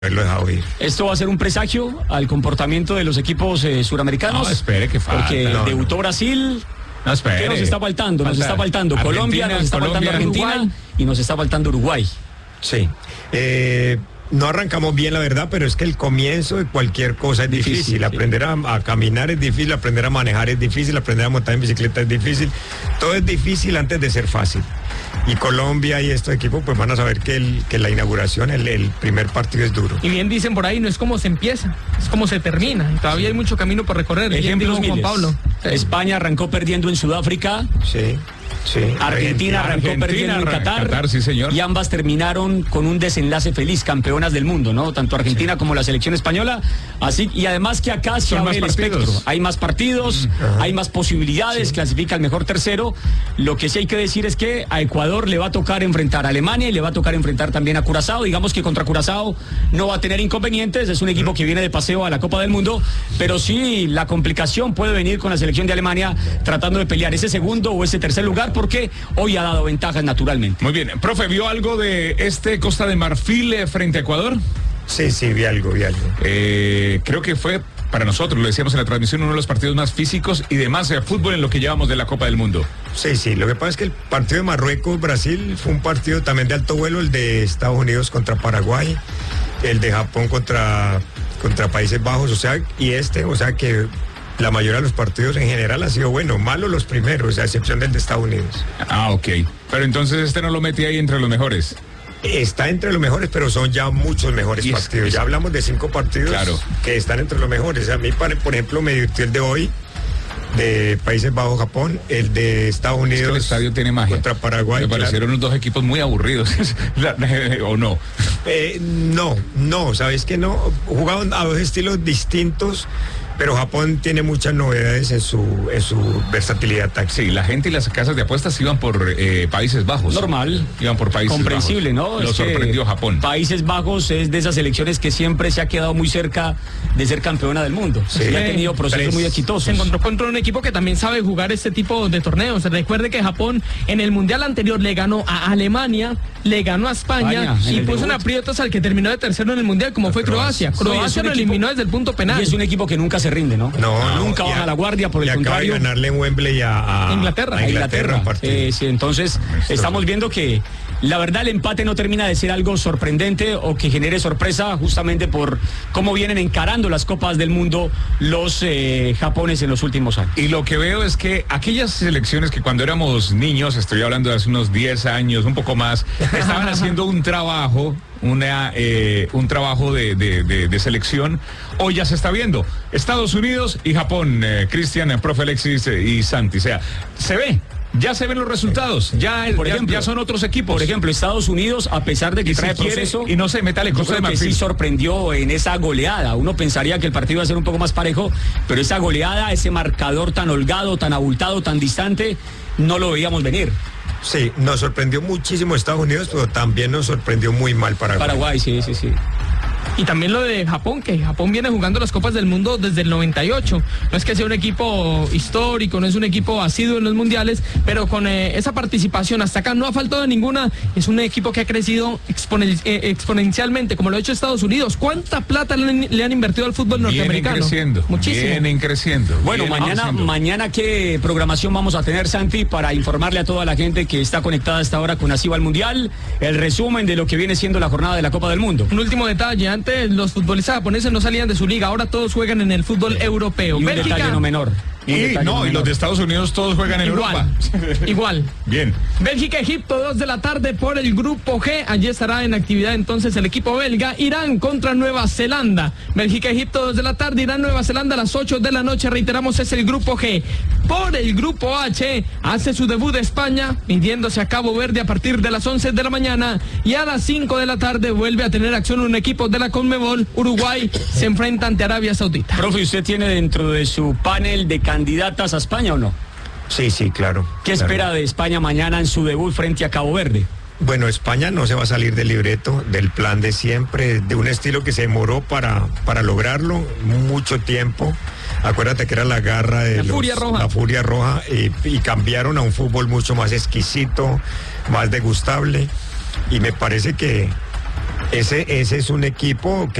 haberlo dejado ir. ¿Esto va a ser un presagio al comportamiento de los equipos suramericanos? No, espere que falta. Porque debutó Brasil. No, espere. ¿Qué nos está faltando? Nos está faltando Colombia, nos está faltando Argentina Uruguay. y nos está faltando Uruguay. Sí. No arrancamos bien, la verdad, pero es que el comienzo de cualquier cosa es difícil. Sí. Aprender a caminar es difícil, aprender a manejar es difícil, aprender a montar en bicicleta es difícil. Todo es difícil antes de ser fácil. Y Colombia y estos equipos pues van a saber que la inauguración, el primer partido es duro. Y bien dicen por ahí, no es como se empieza, es como se termina. Y todavía hay mucho camino por recorrer. Ejemplos Juan miles. Pablo. España arrancó perdiendo en Sudáfrica. Sí. Argentina arrancó perdiendo en Qatar, sí, señor. Y ambas terminaron con un desenlace feliz, campeonas del mundo, ¿no? Tanto Argentina como la selección española. Así, y además que acá se abre el espectro. Hay más partidos, hay más posibilidades, clasifica el mejor tercero. Lo que sí hay que decir es que a Ecuador le va a tocar enfrentar a Alemania y le va a tocar enfrentar también a Curazao. Digamos que contra Curazao no va a tener inconvenientes, es un equipo que viene de paseo a la Copa del Mundo, pero sí la complicación puede venir con la selección de Alemania tratando de pelear ese segundo o ese tercer lugar, porque hoy ha dado ventajas naturalmente. Muy bien, profe, ¿vio algo de Costa de Marfil frente a Ecuador? Sí, vi algo. Creo que fue, para nosotros, lo decíamos en la transmisión, uno de los partidos más físicos y de más fútbol en lo que llevamos de la Copa del Mundo. Sí, lo que pasa es que el partido de Marruecos-Brasil fue un partido también de alto vuelo, el de Estados Unidos contra Paraguay, el de Japón contra Países Bajos, o sea que la mayoría de los partidos en general ha sido bueno, malo los primeros, a excepción del de Estados Unidos. Ah, ok. Pero entonces no lo metí ahí entre los mejores. Está entre los mejores, pero son ya muchos mejores partidos. Ya hablamos de 5 partidos que están entre los mejores. A mí, por ejemplo, me divirtió el de hoy, de Países Bajos, Japón, el de Estados Unidos. Es que el estadio tiene magia. Contra Paraguay. Me parecieron unos dos equipos muy aburridos, ¿o no? No, ¿sabes qué no? Jugaban a dos estilos distintos, pero Japón tiene muchas novedades en su versatilidad táctica. Sí, la gente y las casas de apuestas iban por Países Bajos. Normal. Iban por Países comprensible, Bajos. ¿no? Lo sorprendió Japón. Países Bajos es de esas selecciones que siempre se ha quedado muy cerca de ser campeona del mundo. Sí. Ha tenido procesos muy exitosos. Se encontró contra un equipo que también sabe jugar este tipo de torneos. Recuerde que Japón en el Mundial anterior le ganó a Alemania, le ganó a España y puso en aprietos al que terminó de tercero en el Mundial, como fue Croacia. Croacia lo eliminó desde el punto penal. Y es un equipo que nunca se rinde, ¿no? Nunca baja la guardia, por el contrario. Acaba de ganarle en Wembley a Inglaterra. Sí, entonces estamos viendo que la verdad el empate no termina de ser algo sorprendente o que genere sorpresa, justamente por cómo vienen encarando las Copas del Mundo los japoneses en los últimos años. Y lo que veo es que aquellas selecciones que cuando éramos niños, estoy hablando de hace unos 10 años, un poco más, estaban haciendo un trabajo de selección, hoy ya se está viendo. Estados Unidos y Japón, Cristian, profe Alexis y Santi, o sea, se ve. Ya se ven los resultados, ya son otros equipos. Por ejemplo, Estados Unidos, a pesar de que trae proceso, y no se metale Costa de Marfil, que sí sorprendió en esa goleada. Uno pensaría que el partido iba a ser un poco más parejo, pero esa goleada, ese marcador tan holgado, tan abultado, tan distante, no lo veíamos venir. Sí, nos sorprendió muchísimo Estados Unidos, pero también nos sorprendió muy mal Paraguay. Sí. Y también lo de Japón, que Japón viene jugando las Copas del Mundo desde el 98. No es que sea un equipo histórico, no es un equipo asiduo en los mundiales, pero con esa participación hasta acá no ha faltado ninguna. Es un equipo que ha crecido exponencialmente, como lo ha hecho Estados Unidos. ¿Cuánta plata le han invertido al fútbol norteamericano? Vienen creciendo. Bueno, mañana ¿qué programación vamos a tener, Santi, para informarle a toda la gente que está conectada hasta ahora con Así va el Mundial? El resumen de lo que viene siendo la jornada de la Copa del Mundo. Un último detalle, antes los futbolistas japoneses no salían de su liga, ahora todos juegan en el fútbol europeo. Y un detalle no menor. Y los de Estados Unidos todos juegan en Europa. Igual. Bien. Bélgica-Egipto, 2 de la tarde por el grupo G. Allí estará en actividad entonces el equipo belga. Irán contra Nueva Zelanda. Bélgica-Egipto, 2 de la tarde. Irán-Nueva Zelanda a las 8 de la noche. Reiteramos, es el grupo G. Por el grupo H hace su debut España, midiéndose a Cabo Verde a partir de las 11 de la mañana. Y a las 5 de la tarde vuelve a tener acción un equipo de la Conmebol. Uruguay se enfrenta ante Arabia Saudita. Profe, ¿usted tiene dentro de su panel de candidatas a España o no? Sí, claro. ¿Qué espera de España mañana en su debut frente a Cabo Verde? Bueno, España no se va a salir del libreto, del plan de siempre, de un estilo que se demoró para lograrlo mucho tiempo. Acuérdate que era la garra de la furia roja y cambiaron a un fútbol mucho más exquisito, más degustable, y me parece que Ese es un equipo que